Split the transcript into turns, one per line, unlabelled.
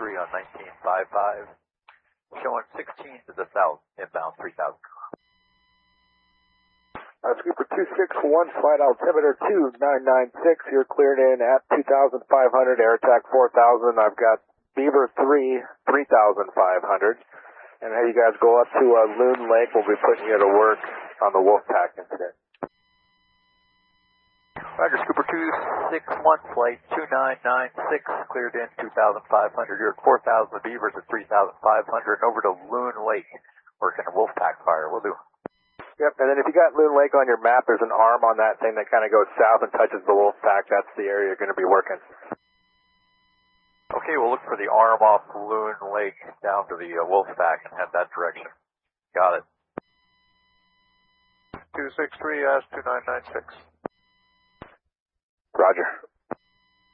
on 1955. Showing 16 to the south, inbound 3000.
Scooper 261, flight altimeter 2996. You're cleared in at 2,500, air attack 4,000. I've got Beaver 3, 3,500. And as you guys go up to Loon Lake, we'll be putting you to work on the Wolfpack incident.
Roger, Scooper 261, flight 2996, cleared in 2,500. You're at 4,000, the Beavers at 3,500, and over to Loon Lake, working a Wolfpack fire. Will do.
Yep, and then if you got Loon Lake on your map, there's an arm on that thing that kind of goes south and touches the Wolfpack. That's the area you're going to be working.
Okay, we'll look for the arm off Loon Lake down to the Wolfpack and head that direction. Got it.
263, ask 2996.
Roger.